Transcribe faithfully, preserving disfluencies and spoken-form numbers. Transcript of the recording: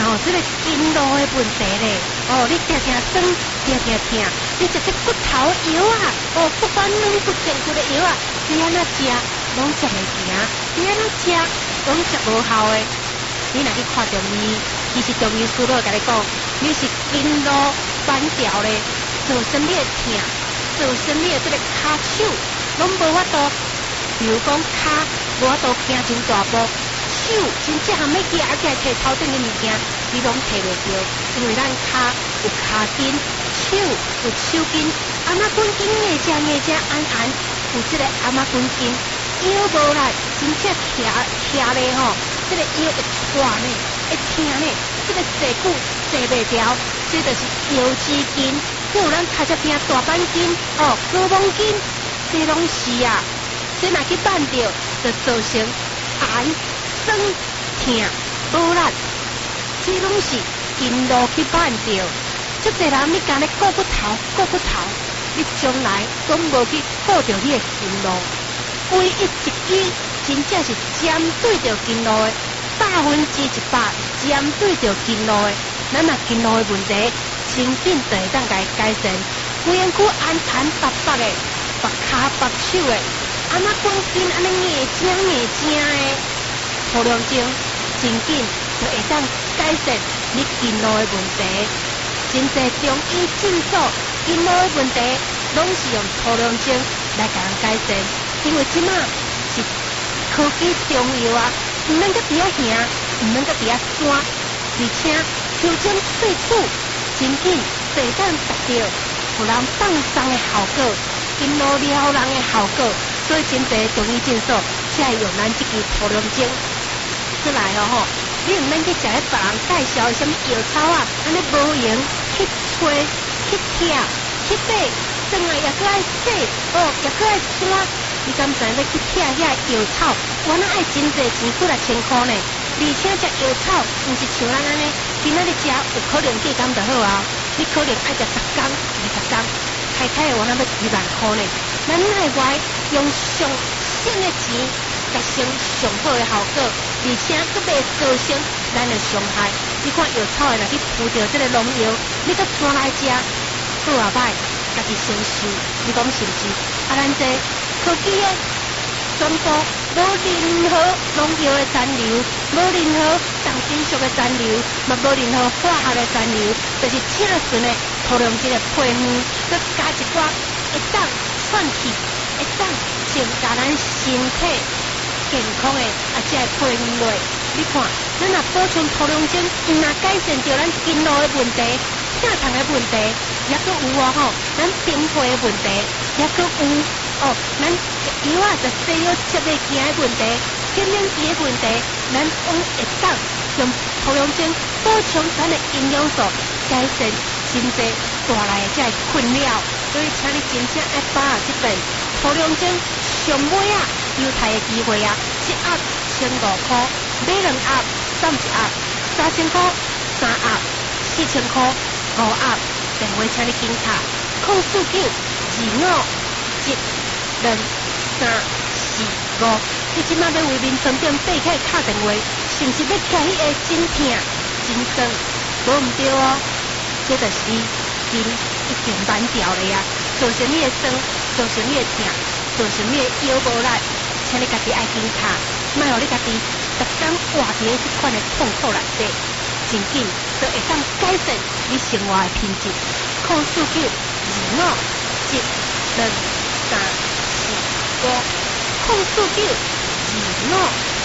哦，这个筋络的问题咧，哦，你定定酸，定定痛，你食这骨头油啊，哦，不管软骨健骨的油啊，你安怎食拢食袂行，你安怎食拢食无效的。你若去看中医，其实中医师都会甲你讲，你是筋络反调咧，造成你的痛，造成你的这个骹手拢无法度，比如讲骹无法度行真大步。手真正还没举起来摕头顶的物件，你拢摕袂着，因为咱骹有骹筋，手有手筋，阿妈筋筋硬只硬只安安，有这个阿妈筋筋，腰无力，真正徛徛咧吼，这个腰会喘呢，会疼呢，这个坐骨坐袂调，这就是腰肌筋，还有咱脚只边大板筋，哦，胳膊筋，这拢是啊，这若去绊着，就造成寒。酸痛无力，这拢是筋络去绊着。即个人你干咧顾骨头，顾骨头，你将来拢无去顾着你的筋络。唯一一支真正是针对着筋络的，百分之一百针对着筋络的。咱若筋络的问题，真紧就会当甲伊改善。规身躯安安白白的，白骹白手的，安那筋筋安尼硬正硬正的。涂亮针真紧就会当改善你筋络的问题，真侪中医诊所筋络的问题，拢是用涂亮针来甲人改善。因为即马是科技中药啊，毋免搁伫遐行，毋免搁伫遐山，而且调整对处，真紧就会当达到互人放松的效果，筋络了人的效果。所以真侪中医诊所才会用咱即支涂亮针。出来哦吼，你毋免去食咧别人介绍什么药草啊，安尼无用，去吹、去听、去买，转来也搁爱洗，哦，也搁爱刷。你敢知要去听遐药草，我那爱真济钱，几来千块呢？而且食药草，毋是像咱安尼，今仔日食有可能几工就好啊，你可能爱食十工、二十工，开开的我那要几万块呢？咱内外用上省的钱。达成上好的效果，而且佫袂造成咱的伤害。你看药草的，若去敷着这个农药，你佫抓来食，好啊歹，家己承受。你讲是毋是？啊，咱这科技的全部无任何农药的残留，无任何重金属的残留，嘛无任何化学的残留，就是七了纯的涂亮这个配方，佮加一寡会当串起，会当增加咱身体。健康的啊，才会配方落。你看，咱若补充涂亮针，伊若改善着咱筋络的问题、疼痛的问题，也佫有哦吼，咱冰血的问题，也佫有哦，咱药啊就西药吃袂行的问题、天然气的问题，咱拢会当用涂亮针补充咱的营养素，改善真济带来的这困扰。所以，请你真正爱把握这份涂亮针上尾啊！优待的机会啊！一盒千五块，买两盒送一盒，三千块三盒，四千块五盒。电话请你紧卡，空四九二五一两三四五。你即马要为民商店爬起敲电话，是毋是要徛迄个真疼真酸？无毋对哦，这就是你筋已经慢掉了呀，造成你的酸，造成你的疼，造成你的腰无力。请你家己爱紧卡，莫互你家己逐工活伫咧即款的痛苦内底，真紧就会当改善你生活的品质。空四九二五一两三四五，空四九二五。